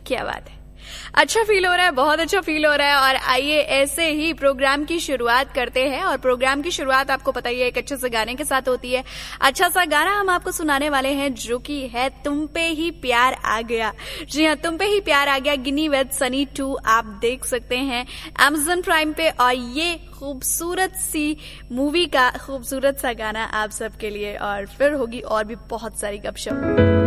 क्या बात है, अच्छा फील हो रहा है, बहुत अच्छा फील हो रहा है। और आइए ऐसे ही प्रोग्राम की शुरुआत करते हैं। और प्रोग्राम की शुरुआत आपको पता ही है एक अच्छे से गाने के साथ होती है। अच्छा सा गाना हम आपको सुनाने वाले हैं जो कि है तुम पे ही प्यार आ गया। जी हाँ, तुम पे ही प्यार आ गया गिनी विद सनी 2 आप देख सकते हैं Amazon प्राइम पे। और ये खूबसूरत सी मूवी का खूबसूरत सा गाना आप सबके लिए, और फिर होगी और भी बहुत सारी गपशप।